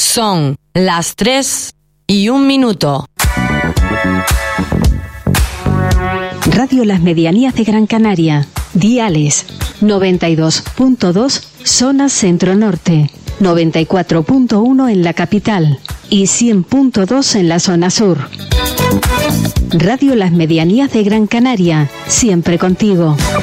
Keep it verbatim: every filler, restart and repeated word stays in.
Son las tres y un minuto. Radio Las Medianías de Gran Canaria. Diales noventa y dos punto dos zona centro-norte, noventa y cuatro punto uno en la capital y cien punto dos en la zona sur. Radio Las Medianías de Gran Canaria, siempre contigo.